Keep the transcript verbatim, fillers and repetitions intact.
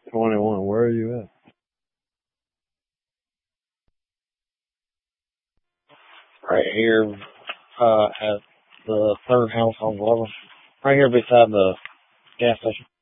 twenty-one. Where are you at? Right here, uh, at the third house on the level. Right here beside the gas station.